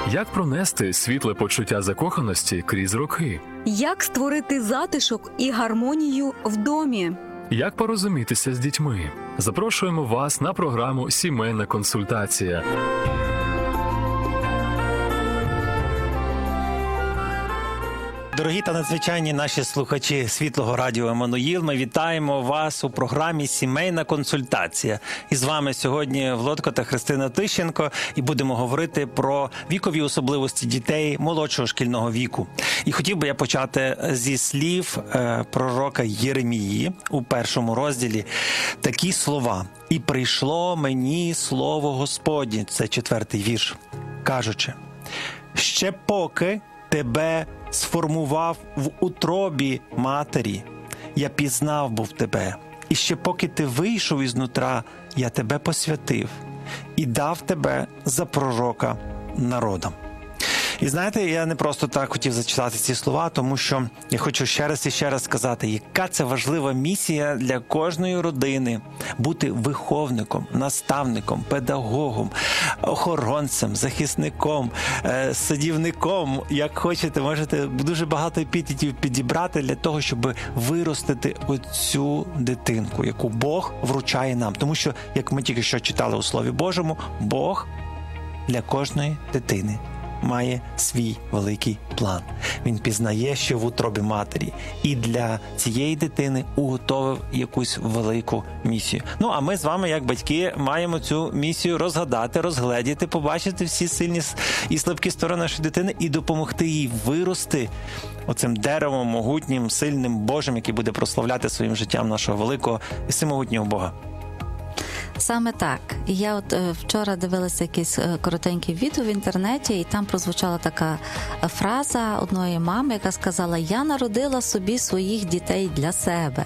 Як пронести світле почуття закоханості крізь роки? Як створити затишок і гармонію в домі? Як порозумітися з дітьми? Запрошуємо вас на програму «Сімейна консультація». Дорогі та надзвичайні наші слухачі Світлого радіо Еммануїл, ми вітаємо вас у програмі «Сімейна консультація». І з вами сьогодні Володко та Христина Тищенко, і будемо говорити про вікові особливості дітей молодшого шкільного віку. І хотів би я почати зі слів пророка Єремії у 1 розділі. Такі слова: «І прийшло мені слово Господнє», це 4-й вірш, кажучи: «Ще поки тебе сформував в утробі матері, я пізнав був тебе, і ще поки ти вийшов із нутра, я тебе посвятив і дав тебе за пророка народам». І знаєте, я не просто так хотів зачитати ці слова, тому що я хочу ще раз і ще раз сказати, яка це важлива місія для кожної родини – бути виховником, наставником, педагогом, охоронцем, захисником, садівником, як хочете, можете дуже багато епітетів підібрати для того, щоб виростити оцю дитинку, яку Бог вручає нам. Тому що, як ми тільки що читали у Слові Божому, Бог для кожної дитини має свій великий план. Він пізнає ще в утробі матері. І для цієї дитини уготовив якусь велику місію. Ну, а ми з вами, як батьки, маємо цю місію розгадати, розгледіти, побачити всі сильні і слабкі сторони нашої дитини і допомогти їй вирости оцим деревом могутнім, сильним Божим, який буде прославляти своїм життям нашого великого і всемогутнього Бога. Саме так. Я от вчора дивилася якесь коротеньке відео в інтернеті, і там прозвучала така фраза одної мами, яка сказала: «Я народила собі своїх дітей для себе».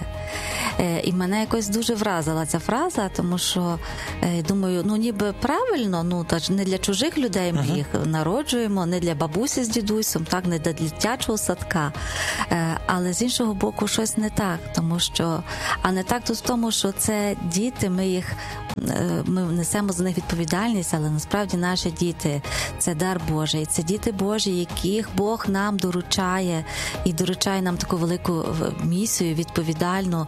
І мене якось дуже вразила ця фраза, тому що, думаю, ніби правильно, та ж не для чужих людей ми їх народжуємо, не для бабусі з дідусем, так, не для дитячого садка. Але з іншого боку щось не так, тому що, а не так тут в тому, що це діти, ми несемо за них відповідальність, але насправді наші діти – це дар Божий, це діти Божі, яких Бог нам доручає, і доручає нам таку велику місію, відповідальну,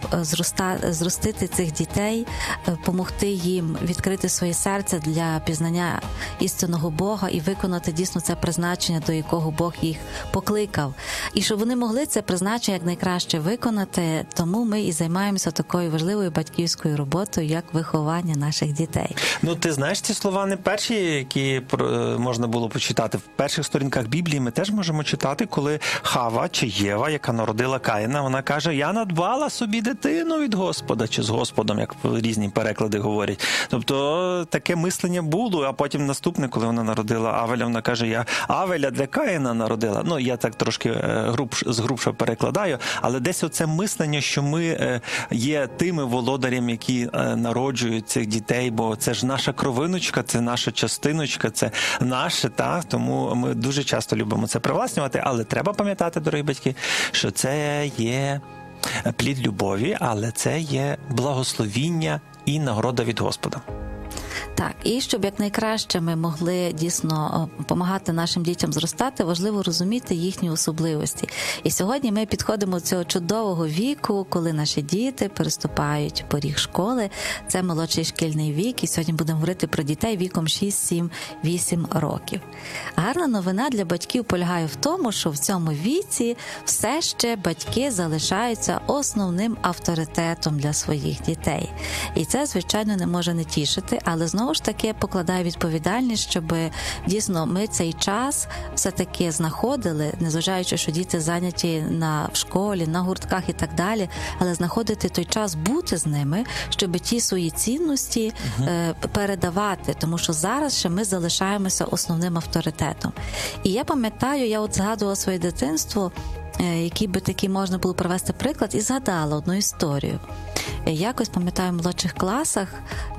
зростити цих дітей, помогти їм відкрити своє серце для пізнання істинного Бога і виконати дійсно це призначення, до якого Бог їх покликав. І щоб вони могли це призначення якнайкраще виконати, тому ми і займаємося такою важливою батьківською роботою, як виховання наших дітей. Ти знаєш, ці слова не перші, які можна було почитати. В перших сторінках Біблії ми теж можемо читати, коли Хава чи Єва, яка народила Каїна, вона каже: «Я надбала собі дитину від Господа», чи з Господом, як різні переклади говорять. Тобто таке мислення було, а потім наступне, коли вона народила Авеля, вона каже: «Я Авеля для Каїна народила». Я так трошки згрубше перекладаю, але десь оце мислення, що ми є тими володарями, які народжують цих дітей, бо це ж наша кровиночка, це наша частиночка, це наше, так? Тому ми дуже часто любимо це привласнювати, але треба пам'ятати, дорогі батьки, що це є плід любові, але це є благословіння і нагорода від Господа. Так, і щоб якнайкраще ми могли дійсно допомагати нашим дітям зростати, важливо розуміти їхні особливості. І сьогодні ми підходимо до цього чудового віку, коли наші діти переступають поріг школи. Це молодший шкільний вік, і сьогодні будемо говорити про дітей віком 6, 7, 8 років. Гарна новина для батьків полягає в тому, що в цьому віці все ще батьки залишаються основним авторитетом для своїх дітей. І це, звичайно, не може не тішити, але знову ж таки покладає відповідальність, щоб дійсно ми цей час все-таки знаходили, незважаючи, що діти зайняті в школі, на гуртках і так далі, але знаходити той час бути з ними, щоб ті свої цінності передавати, тому що зараз ще ми залишаємося основним авторитетом. І я пам'ятаю, я згадувала своє дитинство, який би такий можна було привести приклад, і згадала одну історію. Якось, пам'ятаю, в молодших класах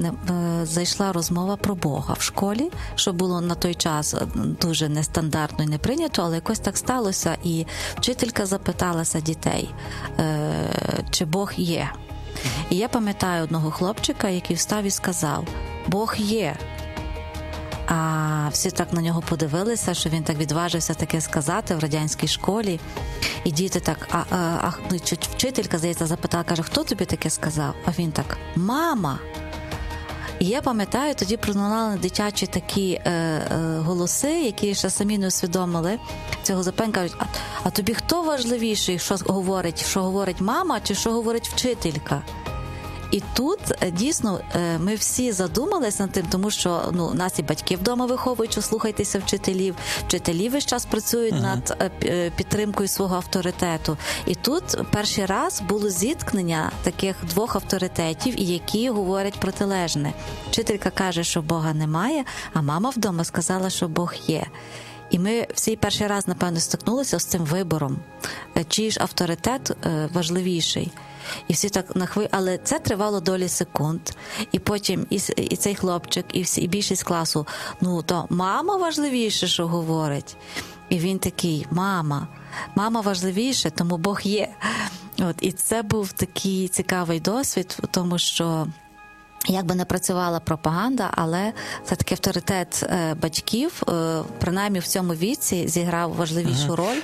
зайшла розмова про Бога в школі, що було на той час дуже нестандартно і не прийнято, але якось так сталося, і вчителька запиталася дітей, чи Бог є. І я пам'ятаю одного хлопчика, який встав і сказав: «Бог є». А всі так на нього подивилися, що він так відважився таке сказати в радянській школі. І діти так, вчителька, здається, запитала, каже, хто тобі таке сказав? А він так, мама. І я пам'ятаю, тоді пролунали дитячі такі голоси, які ще самі не усвідомили цього запитання. Кажуть, а тобі хто важливіший, що говорить мама чи що говорить вчителька? І тут дійсно ми всі задумались над тим, тому що нас і батьки вдома виховують, що слухайтеся вчителів. Вчителі весь час працюють над підтримкою свого авторитету. І тут перший раз було зіткнення таких двох авторитетів, які говорять протилежне. Вчителька каже, що Бога немає, а мама вдома сказала, що Бог є. І ми всі перший раз, напевно, стикнулися з цим вибором. Чий ж авторитет важливіший? І всі так але це тривало долі секунд. І потім і цей хлопчик, і більшість класу, то мама важливіше, що говорить. І він такий, мама важливіше, тому Бог є. І це був такий цікавий досвід, тому що як би не працювала пропаганда, але все-таки авторитет батьків, принаймні в цьому віці, зіграв важливішу роль.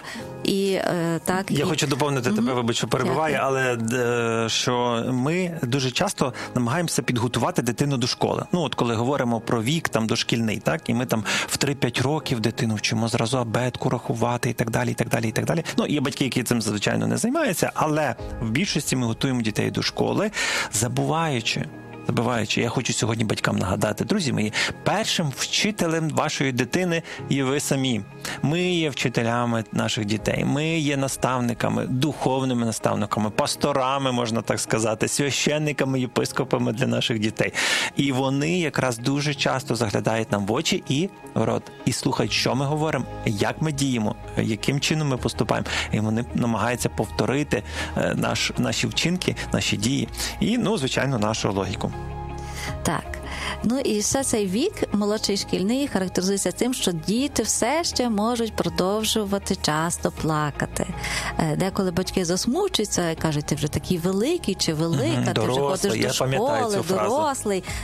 Я хочу доповнити тебе, вибач, що перебиваю, але що ми дуже часто намагаємося підготувати дитину до школи. От коли говоримо про вік там дошкільний, так, і ми там в 3-5 років дитину вчимо зразу абетку рахувати і так далі, і так далі, і так далі. Є батьки, які цим, звичайно, не займаються, але в більшості ми готуємо дітей до школи, забуваючи, я хочу сьогодні батькам нагадати, друзі мої, першим вчителем вашої дитини є ви самі. Ми є вчителями наших дітей, ми є наставниками, духовними наставниками, пасторами, можна так сказати, священниками, єпископами для наших дітей. І вони якраз дуже часто заглядають нам в очі і в рот, і слухають, що ми говоримо, як ми діємо, яким чином ми поступаємо. І вони намагаються повторити наші вчинки, наші дії і, звичайно, нашу логіку. Так. І все цей вік, молодший шкільний, характеризується тим, що діти все ще можуть продовжувати часто плакати. Деколи батьки засмучуються і кажуть, ти вже такий великий чи велика, ти вже ходиш до школи, дорослий.